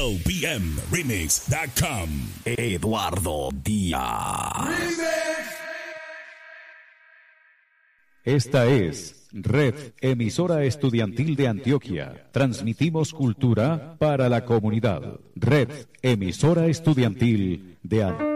lpmremix.com. Eduardo Díaz. Esta es Red Emisora Estudiantil de Antioquia. Transmitimos cultura para la comunidad. Red Emisora Estudiantil de Antioquia.